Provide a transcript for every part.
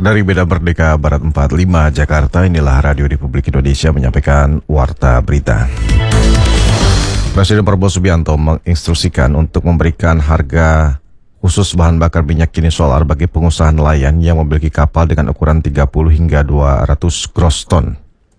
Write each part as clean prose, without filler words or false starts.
Dari Medan Merdeka Barat 45 Jakarta, inilah Radio Republik Indonesia menyampaikan Warta Berita. Presiden Prabowo Subianto menginstruksikan untuk memberikan harga khusus bahan bakar minyak kini solar bagi pengusaha nelayan yang memiliki kapal dengan ukuran 30 hingga 200 gross ton.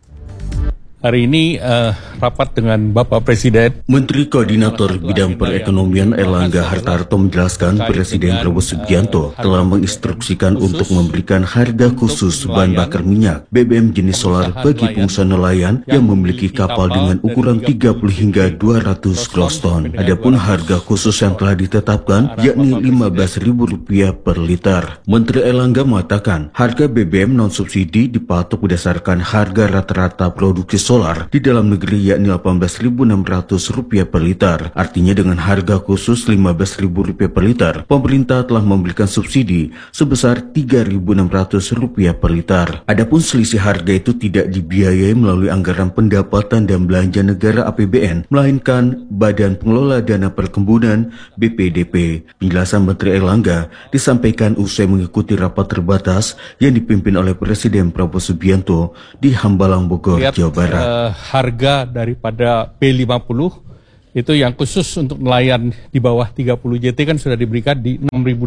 Hari ini rapat dengan Bapak Presiden. Menteri Koordinator Bidang Perekonomian Erlangga Hartarto menjelaskan Presiden Prabowo Subianto telah menginstruksikan untuk memberikan harga khusus bahan bakar minyak BBM jenis solar bagi pengusaha nelayan yang memiliki kapal dengan ukuran 30 hingga 200 gross ton. Adapun harga khusus yang telah ditetapkan yakni Rp15.000 per liter. Menteri Erlangga mengatakan harga BBM non-subsidi dipatok berdasarkan harga rata-rata produksi solar di dalam negeri yakni Rp18.600 per liter. Artinya dengan harga khusus Rp15.000 per liter, pemerintah telah memberikan subsidi sebesar Rp3.600 per liter. Adapun selisih harga itu tidak dibiayai melalui anggaran pendapatan dan belanja negara APBN, melainkan Badan Pengelola Dana Perkebunan BPDP. Penjelasan Menteri Erlangga disampaikan usai mengikuti rapat terbatas yang dipimpin oleh Presiden Prabowo Subianto di Hambalang, Bogor, Jawa Barat. Harga daripada P50 itu yang khusus untuk nelayan di bawah 30 JT kan sudah diberikan di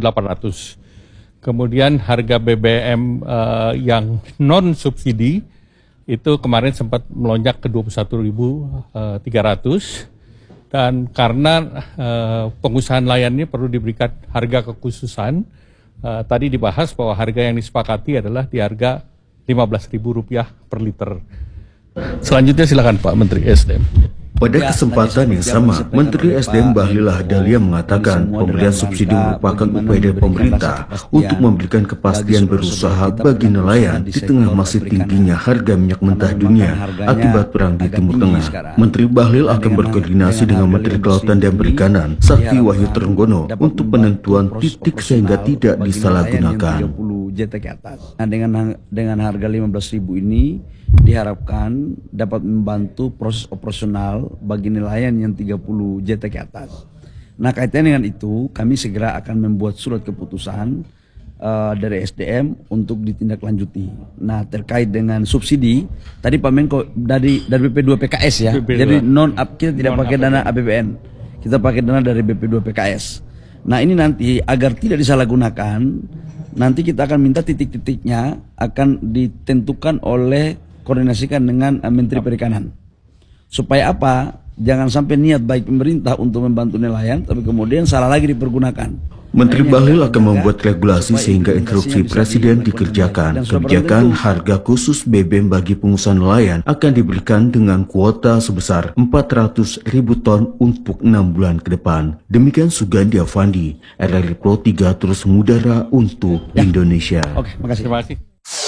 6.800. Kemudian harga BBM yang non subsidi itu kemarin sempat melonjak ke 21.300, dan karena pengusaha nelayan ini perlu diberikan harga kekhususan, tadi dibahas bahwa harga yang disepakati adalah di harga Rp15.000 per liter. Selanjutnya silakan Pak Menteri SDM. Pada kesempatan yang sama, Menteri SDM Bahlil Lahadalia mengatakan pemberian subsidi merupakan upaya dari pemerintah untuk memberikan kepastian berusaha bagi nelayan di tengah masih tingginya harga minyak mentah dunia akibat perang di Timur Tengah. Menteri Bahlil akan berkoordinasi dengan Menteri Kelautan dan Perikanan Sakti Wahyu Trenggono untuk penentuan titik sehingga tidak disalahgunakan. Nah, dengan harga 15.000 ini diharapkan dapat membantu proses operasional bagi nelayan yang 30 JT ke atas. Nah, kaitannya dengan itu, kami segera akan membuat surat keputusan dari SDM untuk ditindaklanjuti. Nah, terkait dengan subsidi, tadi Pak Menko dari BP2 PKS ya. Jadi kita tidak pakai dana APBN. Kita pakai dana dari BP2 PKS. Nah, ini nanti agar tidak disalahgunakan, nanti kita akan minta titik-titiknya akan ditentukan oleh koordinasikan dengan Menteri Perikanan. Supaya apa? Jangan sampai niat baik pemerintah untuk membantu nelayan, tapi kemudian salah lagi dipergunakan. Menteri Bahlil akan membuat regulasi sehingga instruksi Presiden dikerjakan. Kebijakan harga khusus BBM bagi pengusaha nelayan akan diberikan dengan kuota sebesar 400.000 ton untuk 6 bulan ke depan. Demikian Sugandi Avandi, RRI Pro 3 terus mengudara untuk Indonesia. Oke, makasih. Terima kasih.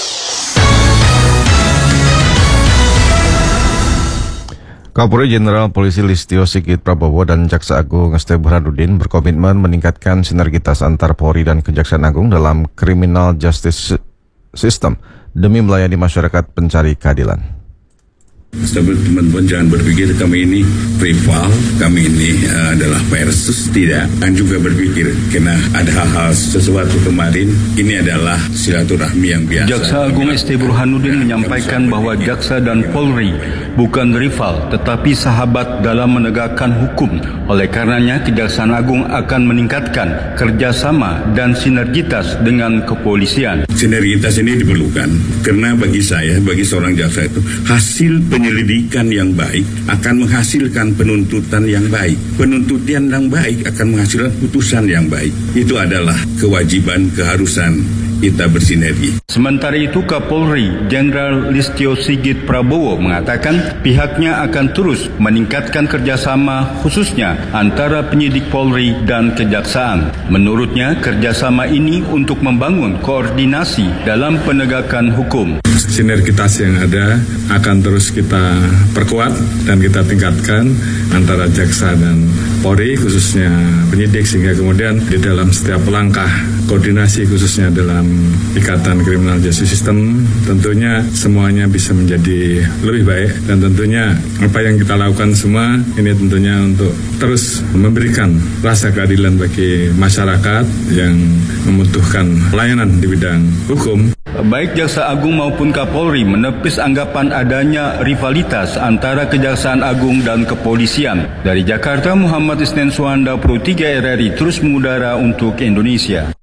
Kapolri Jenderal Polisi Listio Sigit Prabowo dan Jaksa Agung St. Burhanuddin berkomitmen meningkatkan sinergitas antar Polri dan Kejaksaan Agung dalam criminal justice system demi melayani masyarakat pencari keadilan. Teman-teman jangan berpikir kami ini rival, kami ini adalah versus, tidak. Dan juga berpikir karena ada hal-hal sesuatu kemarin, ini adalah silaturahmi yang biasa. Jaksa Agung St. Burhanuddin menyampaikan bahwa Jaksa dan Polri bukan rival, tetapi sahabat dalam menegakkan hukum. Oleh karenanya, Kejaksaan Agung akan meningkatkan kerjasama dan sinergitas dengan kepolisian. Sinergitas ini diperlukan karena bagi saya, bagi seorang jaksa itu, hasil penyelidikan yang baik akan menghasilkan penuntutan yang baik. Penuntutan yang baik akan menghasilkan putusan yang baik. Itu adalah kewajiban, keharusan kita bersinergi. Sementara itu, Kapolri Jenderal Listio Sigit Prabowo mengatakan pihaknya akan terus meningkatkan kerjasama khususnya antara penyidik Polri dan Kejaksaan. Menurutnya, kerjasama ini untuk membangun koordinasi dalam penegakan hukum. Sinergitas yang ada akan terus kita perkuat dan kita tingkatkan antara Jaksa dan Polri, khususnya penyidik, sehingga kemudian di dalam setiap langkah koordinasi khususnya dalam ikatan criminal justice system, tentunya semuanya bisa menjadi lebih baik, dan tentunya apa yang kita lakukan semua ini tentunya untuk terus memberikan rasa keadilan bagi masyarakat yang membutuhkan pelayanan di bidang hukum. baik Jaksa Agung maupun Kapolri menepis anggapan adanya rivalitas antara Kejaksaan Agung dan Kepolisian. Dari Jakarta, Muhammad Isnen Suhanda, Pro 3 RRI terus mengudara untuk Indonesia.